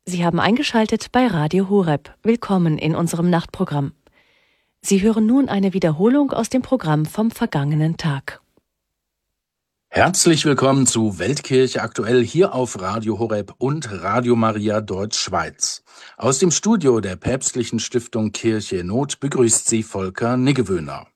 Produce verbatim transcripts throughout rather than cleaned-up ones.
Sie haben eingeschaltet bei Radio Horeb. Willkommen in unserem Nachtprogramm. Sie hören nun eine Wiederholung aus dem Programm vom vergangenen Tag. Herzlich willkommen zu Weltkirche aktuell hier auf Radio Horeb und Radio Maria Deutschschweiz. Aus dem Studio der Päpstlichen Stiftung Kirche in Not begrüßt Sie Volker Niggewöhner.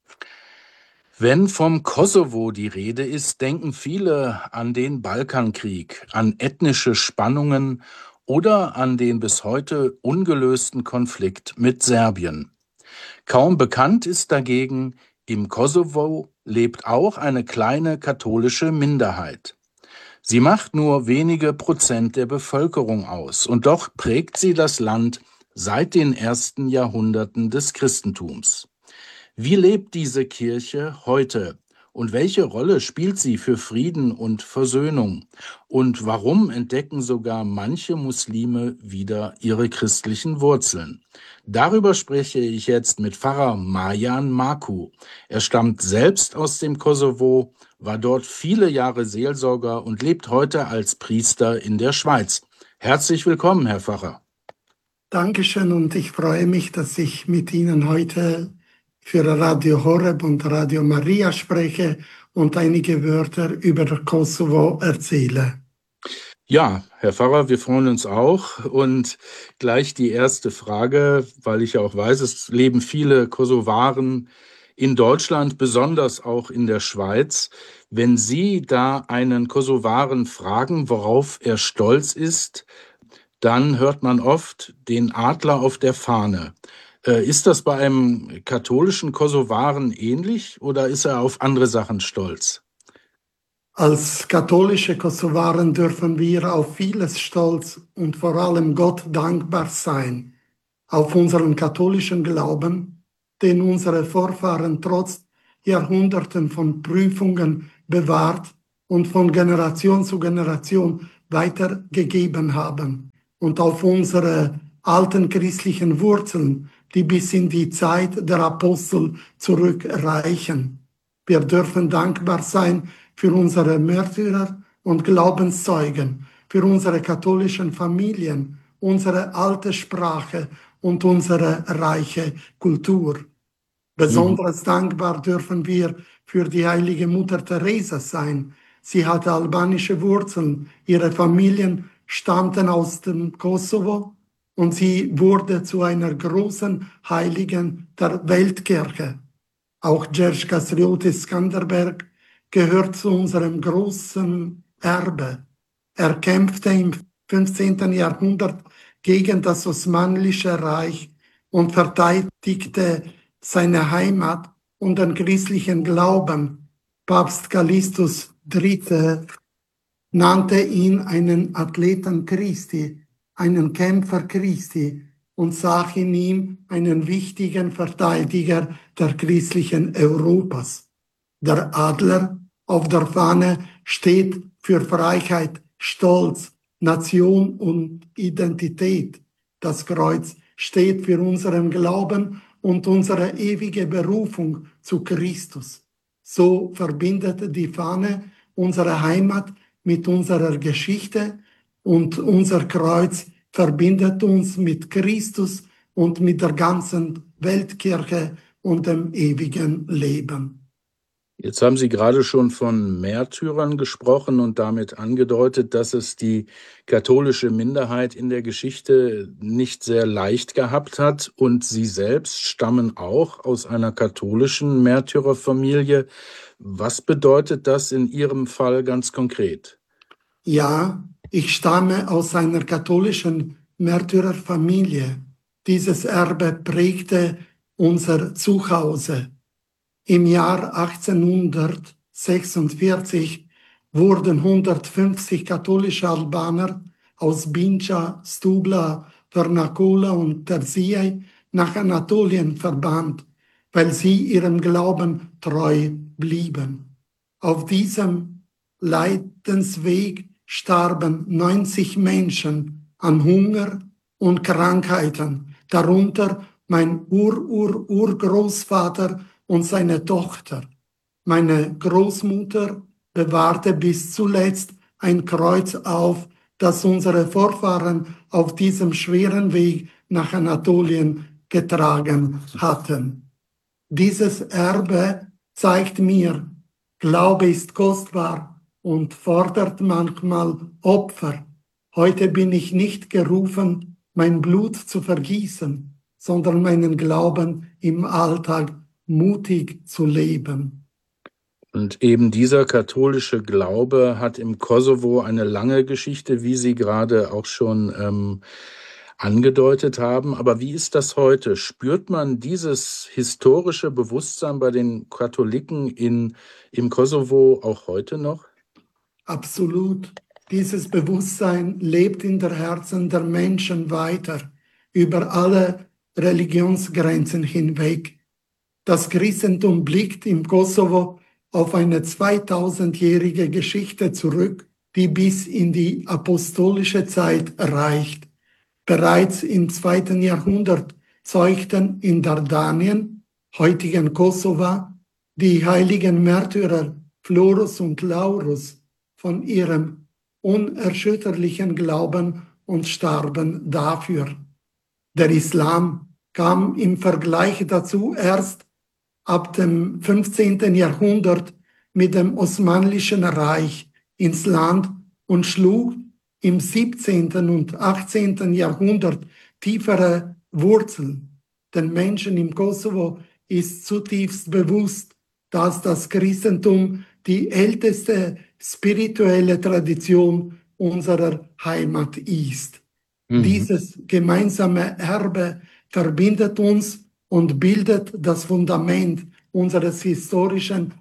Wenn vom Kosovo die Rede ist, denken viele an den Balkankrieg, an ethnische Spannungen oder an den bis heute ungelösten Konflikt mit Serbien. Kaum bekannt ist dagegen, im Kosovo lebt auch eine kleine katholische Minderheit. Sie macht nur wenige Prozent der Bevölkerung aus, und doch prägt sie das Land seit den ersten Jahrhunderten des Christentums. Wie lebt diese Kirche heute und welche Rolle spielt sie für Frieden und Versöhnung? Und warum entdecken sogar manche Muslime wieder ihre christlichen Wurzeln? Darüber spreche ich jetzt mit Pfarrer Marjan Marku. Er stammt selbst aus dem Kosovo, war dort viele Jahre Seelsorger und lebt heute als Priester in der Schweiz. Herzlich willkommen, Herr Pfarrer. Dankeschön, und ich freue mich, dass ich mit Ihnen heute für Radio Horeb und Radio Maria spreche und einige Wörter über Kosovo erzähle. Ja, Herr Pfarrer, wir freuen uns auch. Und gleich die erste Frage, weil ich ja auch weiß, es leben viele Kosovaren in Deutschland, besonders auch in der Schweiz. Wenn Sie da einen Kosovaren fragen, worauf er stolz ist, dann hört man oft den Adler auf der Fahne. Ist das bei einem katholischen Kosovaren ähnlich oder ist er auf andere Sachen stolz? Als katholische Kosovaren dürfen wir auf vieles stolz und vor allem Gott dankbar sein. Auf unseren katholischen Glauben, den unsere Vorfahren trotz Jahrhunderten von Prüfungen bewahrt und von Generation zu Generation weitergegeben haben. Und auf unsere alten christlichen Wurzeln, die bis in die Zeit der Apostel zurückreichen. Wir dürfen dankbar sein für unsere Märtyrer und Glaubenszeugen, für unsere katholischen Familien, unsere alte Sprache und unsere reiche Kultur. Besonders mhm. dankbar dürfen wir für die heilige Mutter Teresa sein. Sie hatte albanische Wurzeln, ihre Familien stammten aus dem Kosovo, und sie wurde zu einer großen Heiligen der Weltkirche. Auch George Kastriotis Skanderberg gehört zu unserem großen Erbe. Er kämpfte im fünfzehnten Jahrhundert gegen das Osmanische Reich und verteidigte seine Heimat und den christlichen Glauben. Papst Callistus Dritter nannte ihn einen Athleten Christi, einen Kämpfer Christi, und sah in ihm einen wichtigen Verteidiger der christlichen Europas. Der Adler auf der Fahne steht für Freiheit, Stolz, Nation und Identität. Das Kreuz steht für unseren Glauben und unsere ewige Berufung zu Christus. So verbindet die Fahne unsere Heimat mit unserer Geschichte, und unser Kreuz verbindet uns mit Christus und mit der ganzen Weltkirche und dem ewigen Leben. Jetzt haben Sie gerade schon von Märtyrern gesprochen und damit angedeutet, dass es die katholische Minderheit in der Geschichte nicht sehr leicht gehabt hat. Und Sie selbst stammen auch aus einer katholischen Märtyrerfamilie. Was bedeutet das in Ihrem Fall ganz konkret? Ja, ich stamme aus einer katholischen Märtyrerfamilie. Dieses Erbe prägte unser Zuhause. Im Jahr achtzehnhundertsechsundvierzig wurden hundertfünfzig katholische Albaner aus Binca, Stubla, Vernacula und Terziai nach Anatolien verbannt, weil sie ihrem Glauben treu blieben. Auf diesem Leidensweg starben neunzig Menschen an Hunger und Krankheiten, darunter mein Ur-Ur-Urgroßvater und seine Tochter. Meine Großmutter bewahrte bis zuletzt ein Kreuz auf, das unsere Vorfahren auf diesem schweren Weg nach Anatolien getragen hatten. Dieses Erbe zeigt mir, Glaube ist kostbar und fordert manchmal Opfer. Heute bin ich nicht gerufen, mein Blut zu vergießen, sondern meinen Glauben im Alltag mutig zu leben. Und eben dieser katholische Glaube hat im Kosovo eine lange Geschichte, wie Sie gerade auch schon ähm, angedeutet haben. Aber wie ist das heute? Spürt man dieses historische Bewusstsein bei den Katholiken in, im Kosovo auch heute noch? Absolut. Dieses Bewusstsein lebt in der Herzen der Menschen weiter, über alle Religionsgrenzen hinweg. Das Christentum blickt im Kosovo auf eine zweitausendjährige Geschichte zurück, die bis in die apostolische Zeit reicht. Bereits im zweiten Jahrhundert zeugten in Dardanien, heutigen Kosovo, die heiligen Märtyrer Florus und Laurus von ihrem unerschütterlichen Glauben und starben dafür. Der Islam kam im Vergleich dazu erst ab dem fünfzehnten Jahrhundert mit dem Osmanischen Reich ins Land und schlug im siebzehnten und achtzehnten Jahrhundert tiefere Wurzeln. Den Menschen im Kosovo ist zutiefst bewusst, dass das Christentum die älteste spirituelle Tradition unserer Heimat ist. Mhm. Dieses gemeinsame Erbe verbindet uns und bildet das Fundament unseres historischen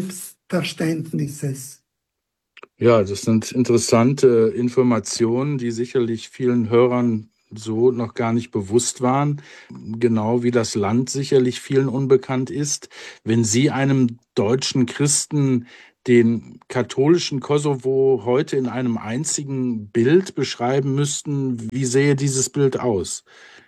Selbstverständnisses. Ja, das sind interessante Informationen, die sicherlich vielen Hörern so noch gar nicht bewusst waren, genau wie das Land sicherlich vielen unbekannt ist. Wenn Sie einem deutschen Christen den katholischen Kosovo heute in einem einzigen Bild beschreiben müssten, wie sähe dieses Bild aus?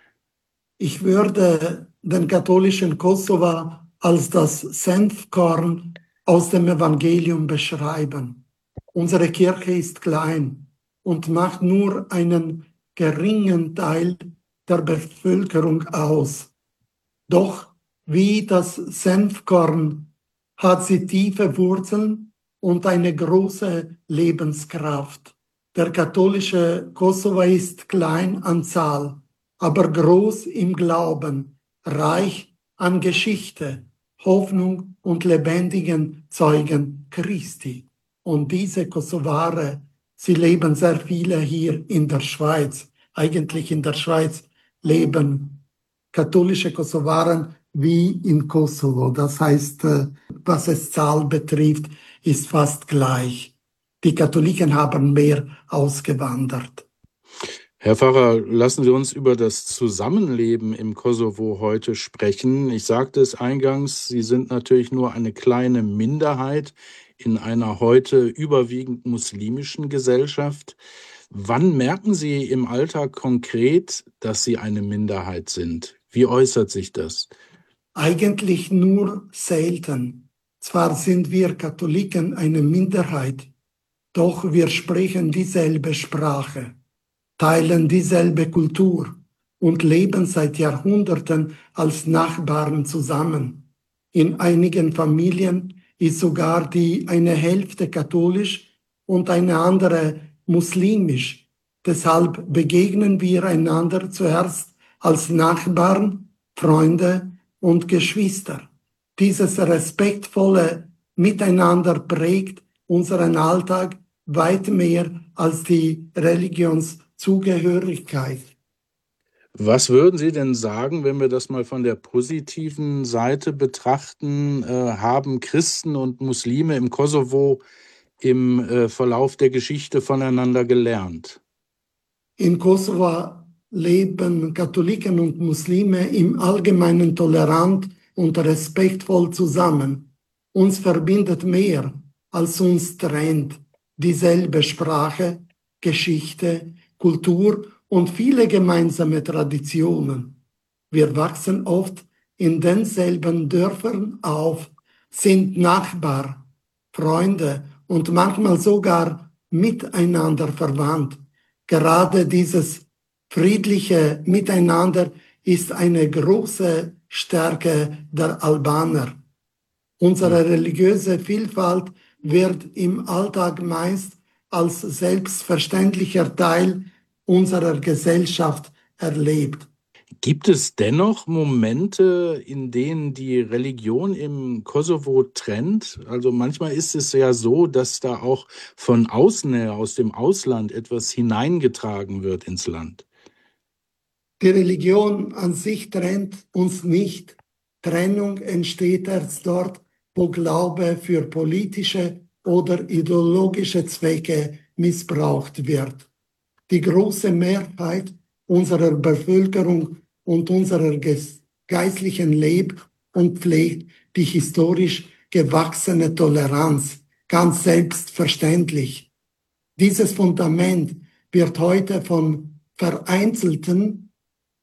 Ich würde den katholischen Kosovo als das Senfkorn aus dem Evangelium beschreiben. Unsere Kirche ist klein und macht nur einen geringen Teil der Bevölkerung aus. Doch wie das Senfkorn hat sie tiefe Wurzeln und eine große Lebenskraft. Der katholische Kosovo ist klein an Zahl, aber groß im Glauben, reich an Geschichte, Hoffnung und lebendigen Zeugen Christi. Und diese Kosovare, sie leben sehr viele hier in der Schweiz. Eigentlich in der Schweiz leben katholische Kosovaren wie in Kosovo. Das heißt, was es Zahl betrifft, ist fast gleich. Die Katholiken haben mehr ausgewandert. Herr Pfarrer, lassen Sie uns über das Zusammenleben im Kosovo heute sprechen. Ich sagte es eingangs, Sie sind natürlich nur eine kleine Minderheit in einer heute überwiegend muslimischen Gesellschaft. Wann merken Sie im Alltag konkret, dass Sie eine Minderheit sind? Wie äußert sich das? Eigentlich nur selten. Zwar sind wir Katholiken eine Minderheit, doch wir sprechen dieselbe Sprache, teilen dieselbe Kultur und leben seit Jahrhunderten als Nachbarn zusammen. In einigen Familien ist sogar die eine Hälfte katholisch und eine andere muslimisch. Deshalb begegnen wir einander zuerst als Nachbarn, Freunde und Geschwister. Dieses respektvolle Miteinander prägt unseren Alltag weit mehr als die Religionszugehörigkeit. Was würden Sie denn sagen, wenn wir das mal von der positiven Seite betrachten? Äh, haben Christen und Muslime im Kosovo im äh, Verlauf der Geschichte voneinander gelernt? In Kosovo leben Katholiken und Muslime im Allgemeinen tolerant und respektvoll zusammen. Uns verbindet mehr, als uns trennt. Dieselbe Sprache, Geschichte, Kultur und viele gemeinsame Traditionen. Wir wachsen oft in denselben Dörfern auf, sind Nachbar, Freunde und manchmal sogar miteinander verwandt. Gerade dieses friedliche Miteinander ist eine große Stärke der Albaner. Unsere religiöse Vielfalt wird im Alltag meist als selbstverständlicher Teil unserer Gesellschaft erlebt. Gibt es dennoch Momente, in denen die Religion im Kosovo trennt? Also manchmal ist es ja so, dass da auch von außen her, aus dem Ausland, etwas hineingetragen wird ins Land. Die Religion an sich trennt uns nicht. Trennung entsteht erst dort, wo Glaube für politische oder ideologische Zwecke missbraucht wird. Die große Mehrheit unserer Bevölkerung und unserer geistlichen lebt und pflegt die historisch gewachsene Toleranz, ganz selbstverständlich. Dieses Fundament wird heute von vereinzelten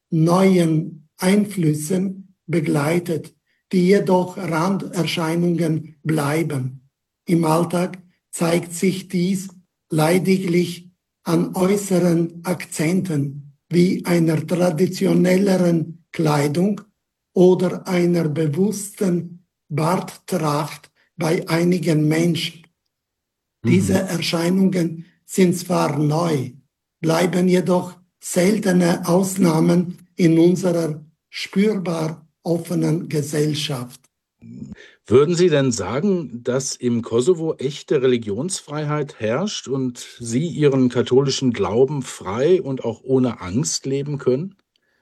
neuen Einflüssen begleitet, die jedoch Randerscheinungen bleiben. Im Alltag zeigt sich dies lediglich an äußeren Akzenten wie einer traditionelleren Kleidung oder einer bewussten Barttracht bei einigen Menschen. Mhm. Diese Erscheinungen sind zwar neu, bleiben jedoch seltene Ausnahmen in unserer spürbar offenen Gesellschaft. Würden Sie denn sagen, dass im Kosovo echte Religionsfreiheit herrscht und Sie Ihren katholischen Glauben frei und auch ohne Angst leben können?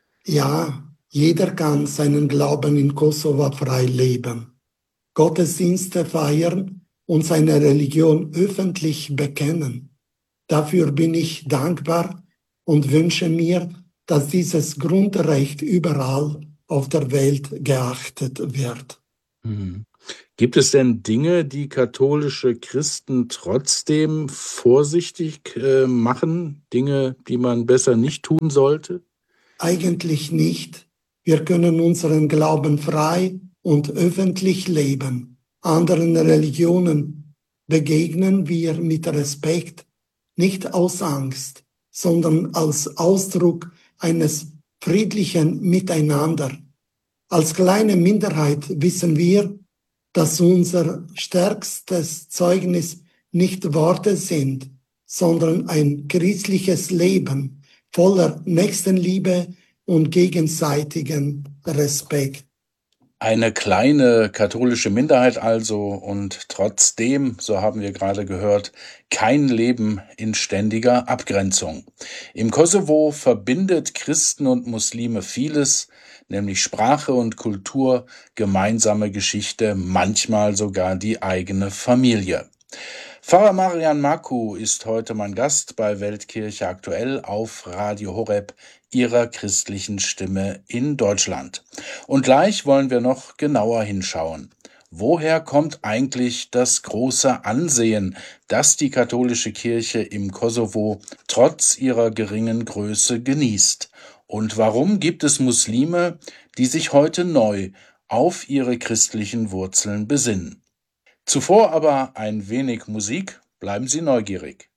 Ja, jeder kann seinen Glauben in Kosovo frei leben, Gottesdienste feiern und seine Religion öffentlich bekennen. Dafür bin ich dankbar und wünsche mir, dass dieses Grundrecht überall auf der Welt geachtet wird. Mhm. Gibt es denn Dinge, die katholische Christen trotzdem vorsichtig äh, machen? Dinge, die man besser nicht tun sollte? Eigentlich nicht. Wir können unseren Glauben frei und öffentlich leben. Anderen Religionen begegnen wir mit Respekt, nicht aus Angst, sondern als Ausdruck eines friedlichen Miteinander. Als kleine Minderheit wissen wir, dass unser stärkstes Zeugnis nicht Worte sind, sondern ein christliches Leben voller Nächstenliebe und gegenseitigen Respekt. Eine kleine katholische Minderheit also und trotzdem, so haben wir gerade gehört, kein Leben in ständiger Abgrenzung. Im Kosovo verbindet Christen und Muslime vieles, nämlich Sprache und Kultur, gemeinsame Geschichte, manchmal sogar die eigene Familie. Pfarrer Marian Maku ist heute mein Gast bei Weltkirche aktuell auf Radio Horeb, ihrer christlichen Stimme in Deutschland. Und gleich wollen wir noch genauer hinschauen. Woher kommt eigentlich das große Ansehen, das die katholische Kirche im Kosovo trotz ihrer geringen Größe genießt? Und warum gibt es Muslime, die sich heute neu auf ihre christlichen Wurzeln besinnen? Zuvor aber ein wenig Musik, bleiben Sie neugierig.